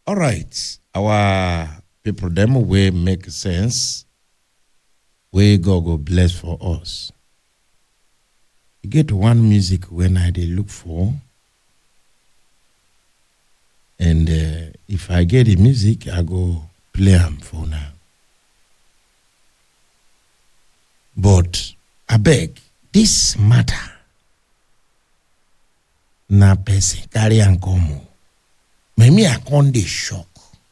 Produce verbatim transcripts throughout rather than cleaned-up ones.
All right. Our people, them way make sense. Way God go bless for us. You get one music when I dey look for. And uh, if I get the music, I go play them for now. But I beg, this matter, na person carry and come. Maybe I can't dey shock.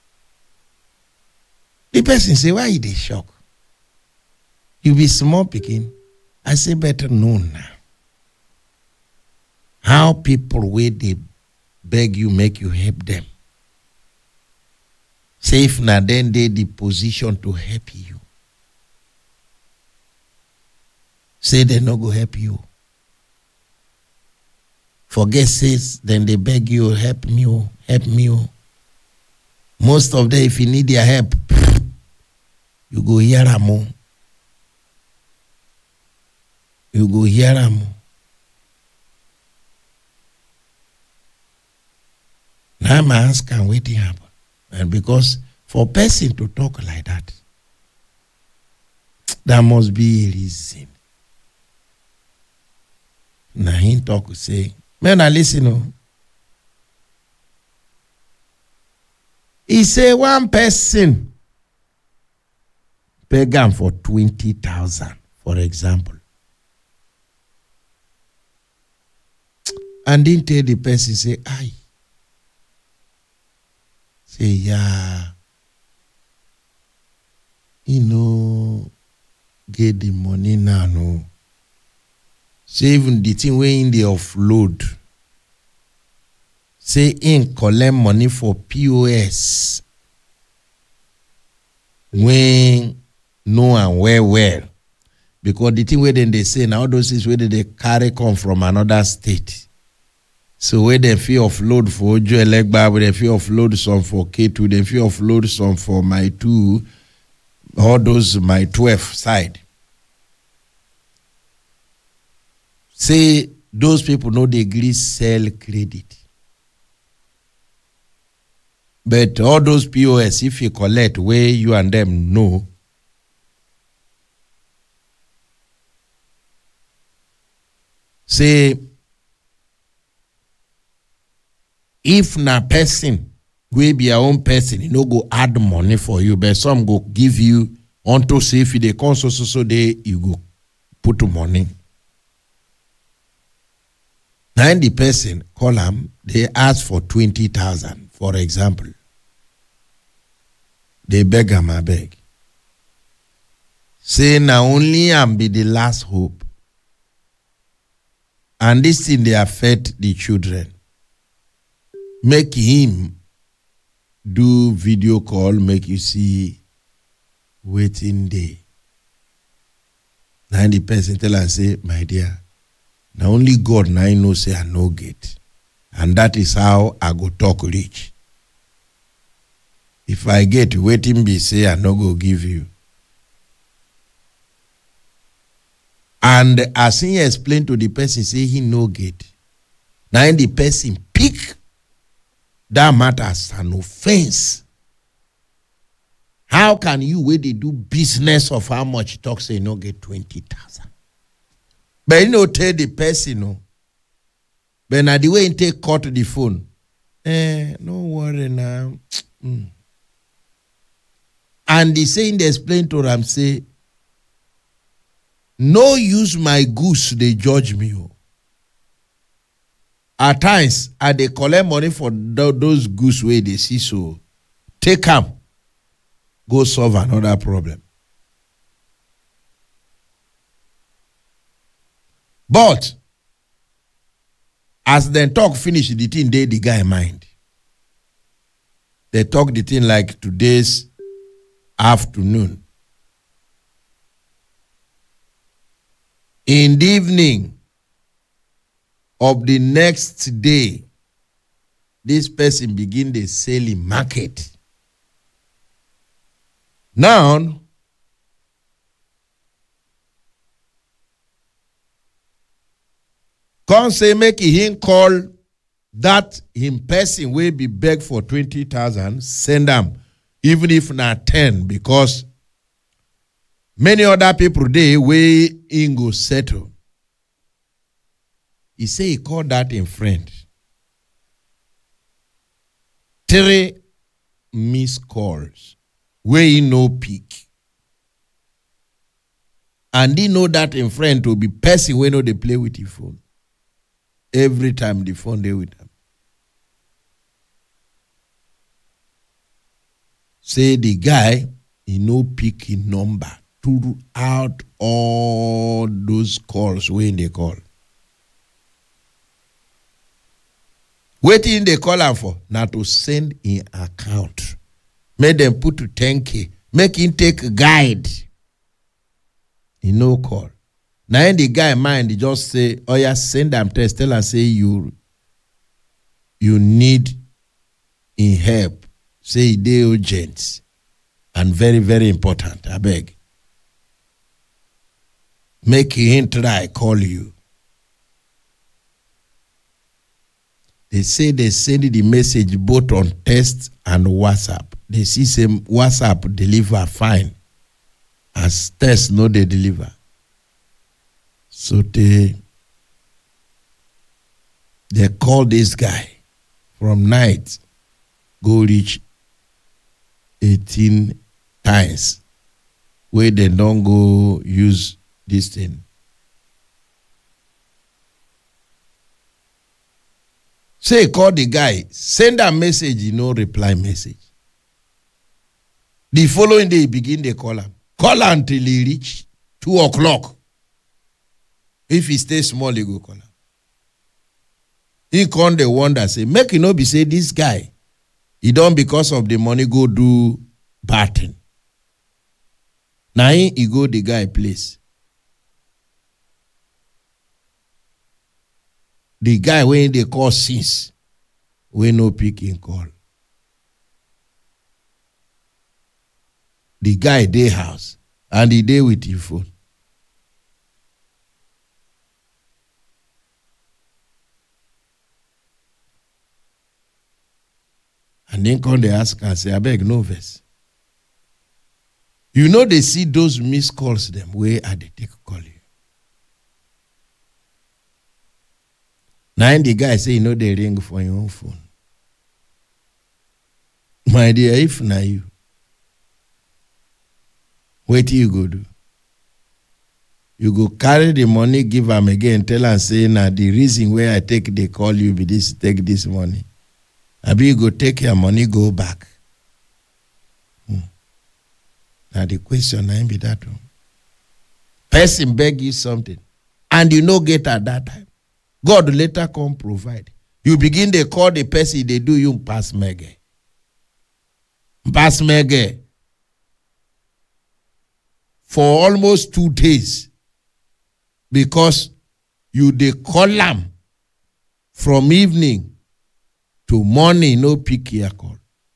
The person say, why you dey shock? You be small picking. I say better know now. How people wey dey beg you make you help them. Say if na then they the position to help you. Say they no go help you. Forget says then they beg you help me, help me. Most of them, if you need their help, you go hear them. You go hear them. Now my ask can wait to happen. And because for a person to talk like that, there must be a reason. Now he talk say, man, I listen. Oh. He say one person beg him for twenty thousand, for example. And then tell the person say, aye. Say, yeah, you know, get the money now, no. Say even the thing we in the offload. Say in collect money for P O S. When no and where well. Because the thing where then they say now those is where they carry come from another state. So where they feel offload for Ojo Elegba, where they feel offload some for K two, they feel offload some for my two, all those my twelve side. Say those people know they agree sell credit. But all those P O S, if you collect where you and them know, say if na person we be your own person, you no go add money for you, but some go give you unto say if they come so so so they you go put money. Now the person call them, they ask for twenty thousand, for example. They beg them, I beg. Say now only am be the last hope. And this thing they affect the children. Make him do video call, make you see waiting day. Now the person tell and say, my dear, now only God now know say I no get. And that is how I go talk rich. If I get waiting be say I no go give you. And as he explained to the person, say he no get. Now the person pick that matter as an offense. How can you, where they do business of how much talk, say no get twenty thousand? But you know, tell the person, no. But now the way you take cut the phone, eh, no worry now. Mm. And the saying they explain to them, say, no use my goose, they judge me. Oh. At times, I they collect money for th- those goose way they see, so take them, go solve another problem. But as they talk finish, the thing they the guy mind. They talk the thing like today's afternoon. In the evening of the next day, this person begin the selling market. Now, come say make him call that in person will be beg for twenty thousand, send them, even if not ten, because many other people they way in go settle. He say he called that in friend. Three missed calls where he no pick. And he know that in friend to be person when no they play with the phone. Every time the phone they with them. Say the guy, he no pick his number throughout all those calls when they call. Waiting they call him for now to send in account. Make them put to ten K. Make him take a guide. He no call. Now in the guy mind, he just say, oh yeah, send them test. Tell and say you you need in help. Say they urgent and very, very important. I beg. Make him try call you. They say they send the message both on text and WhatsApp. They see same WhatsApp deliver fine. As text no they deliver. So they they call this guy from night go reach eighteen times where they don't go use this thing. Say call the guy, send a message, you know, reply message. The following day, begin the call him. Call until he reach two o'clock. If he stay small, he go call him. He come the one that say, make you know be say this guy, he don't because of the money go do bad thing. Now he, he go the guy place. The guy when they call since, we no picking call. The guy day house and he day with your phone. And then come they ask and say, I beg no verse. You know they see those missed calls them where are they take call you. Now the guy say, you know they ring for your own phone. My dear, if na you, what you go do? You go carry the money, give them again, tell and say, now the reason where I take they call you be this, take this money. Abi you go take your money, go back. Hmm. Now the question ain't be that one. Person beg you something, and you no get at that time. God later come provide. You begin they call the person, they do you pass mege. Pass mege. For almost two days. Because you they call them from evening to morning, no pick your call.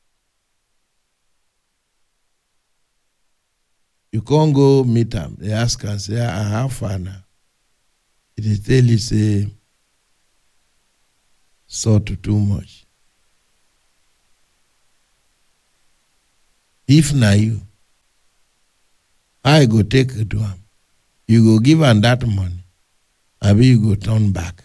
You can't go meet them. They ask and say, I have fun now. They tell you, say, sort too much. If na you, I go take it to him. You go give him that money. Abi you go turn back.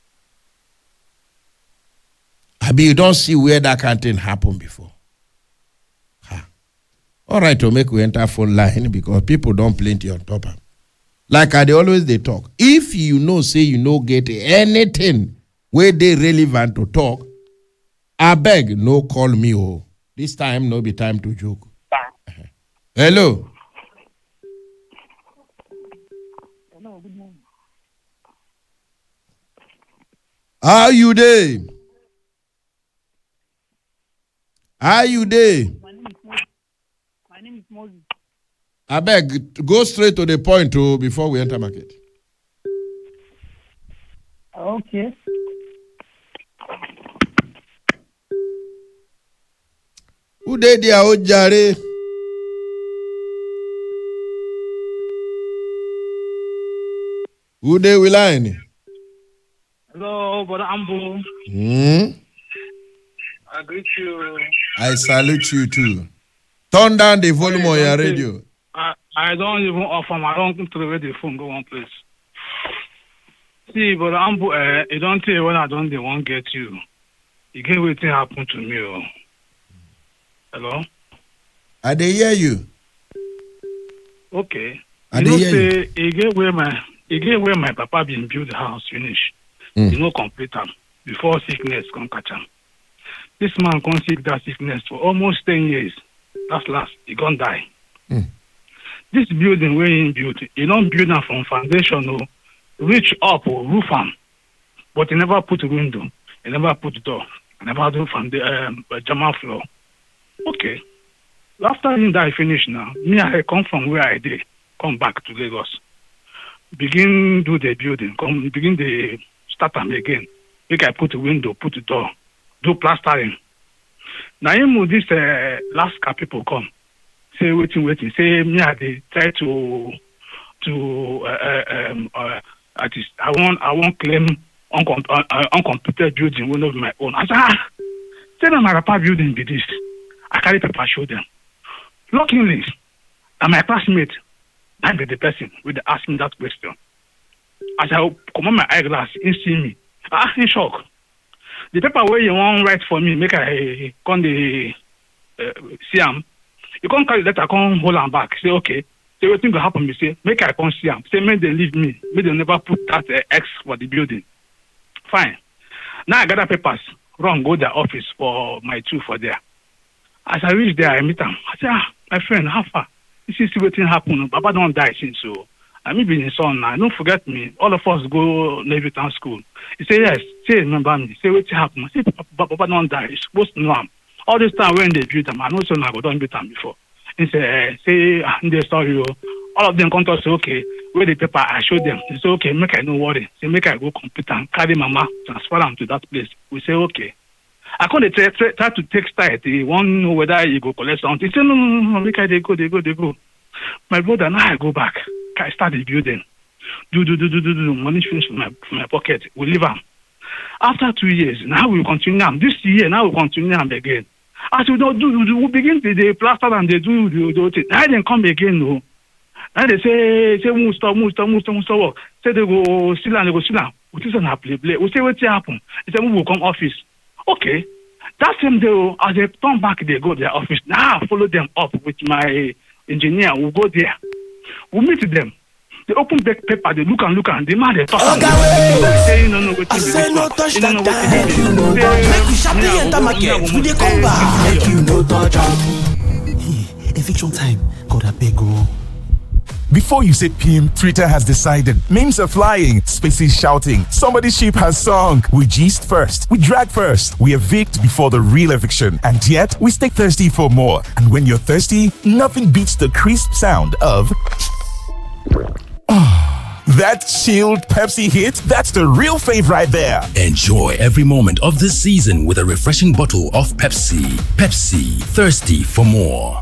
Abi you don't see where that kind of thing happen before. Ha. All right, to make we enter phone line because people don't plenty on top of. Like I they always they talk. If you know say you no get anything where they relevant to talk, I beg no call me oh. This time no be time to joke. Hello. Hello, good morning. How you there? How you there? My name is Moses. My name is Moses. I beg go straight to the point oh, before we enter market. Okay. Who dey there o jare? Who dey we line? Hello, Brother Ambo. Hmm? I greet you. I salute you too. Turn down the volume Hey, on your don't say- radio. I, I don't even offer my I don't to the radio phone. Go one place. See, Brother Ambo, uh, you don't tell when I don't they won't get you. You get what happen to me. Oh. Hello? I dey hear you. Okay. I you dey know, hear you. say, you get where my you get where my papa been build the house finish. Mm. You know, complete am before sickness come catch am. This man come sick that sickness for almost ten years. Last last, he gonna die. Mm. This building where he built, he don't build am from foundation or reach up or roof am, but he never put a window, he never put door, he never do from the um, German floor. Okay. After he die finish now, me I come from where I did, come back to Lagos. Begin do the building, come begin the start am again. Make I put a window, put a door, do plastering. Now him this uh, last car people come, say waiting, waiting, say me I dey try to to uh, uh, um, uh, artist. I want I want claim uncom- uh, uh, uncompleted building one of my own. I say ah, say na my papa building be this. I carry paper show them. Luckily, and my classmate, I be the person who dey ask me that question. As I come on my eyeglass, he see me. Ah, in shock. The paper where you want write for me, make I come the uh, see am. You can't carry letter, come hold am back. Say okay. Say what thing go happen? Me say make I come see am. Say make they leave me. Make they never put that uh, X for the building. Fine. Now I gather papers. Run go their office for my two for there. As I reach there, I meet am. I say ah, my friend, how far? You see, see what thing happen. Papa don't die since so. I mean, being son now. Don't forget me. All of us go Navy Town School. He say yes. Say remember me. Say what happen. I say Papa, Papa don't die. He's supposed to know him. All this time when they build him, I know so now go don't beat him before. He say eh, say ah, they sorry. Oh. All of them come to us say okay. Where the paper I show them. They say okay. Make I no worry. Say make I go complete and carry mama transfer him to that place. We say okay. I can't try, try, try to take style. They want to know whether you go collect something. He say no, no, no, no. Make I they go, they go, they go. My brother, now I go back. I start the building. Do, do, do, do, do, do. Money finish from my, from my pocket. We leave them. After two years, now we continue them. This year, now we continue them again. As we don't do, do we begin to the plaster and they do the do, do, now they come again, no. Now they say, say, move, stop, move, stop, move, stop, move, stop. Say they go sit down, they go sit down. We just not play, play. We say, what's happen? They say, we will come office. Okay. That same day, as they turn back, they go to their office. Now I follow them up with my engineer. We'll go there. We meet them. They open the paper, they look and look and they man they talk. Okay, they say, you don't know what I to do. say no touch You that don't know what to time. do. You know, Say, make we sharply yeah, enter we- market. yeah, We dey say, come back. Make you no touch am. Hey, eviction time. God, I beg you. Before you say P M, Twitter has decided. Memes are flying, spaces shouting. Somebody's ship has sunk. We gist first. We drag first. We evict before the real eviction. And yet, we stay thirsty for more. And when you're thirsty, nothing beats the crisp sound of... that chilled Pepsi hit, that's the real fave right there. Enjoy every moment of this season with a refreshing bottle of Pepsi. Pepsi, thirsty for more.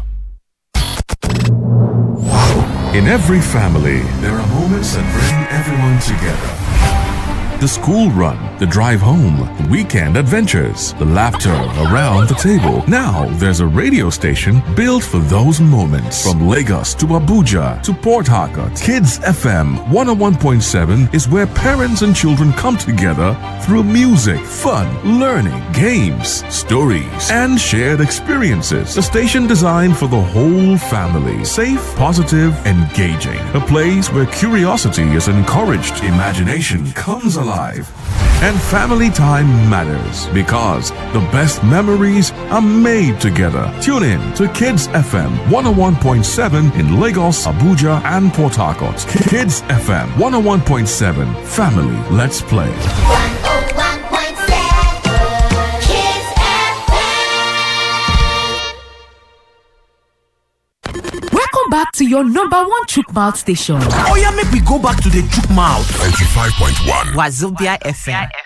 In every family, there are moments that bring everyone together. The school run, the drive home, the weekend adventures, the laughter around the table. Now there's a radio station built for those moments. From Lagos to Abuja to Port Harcourt, Kids F M one oh one point seven is where parents and children come together through music, fun, learning, games, stories, and shared experiences. A station designed for the whole family. Safe, positive, engaging. A place where curiosity is encouraged, imagination comes alive. And family time matters because the best memories are made together. Tune in to Kids F M one oh one point seven in Lagos, Abuja, and Port Harcourt. Kids F M one oh one point seven. Family, let's play. Welcome back to your number one chook mouth station. Oh yeah, make we go back to the chook mouth. ninety-five point one. Wazobia F M.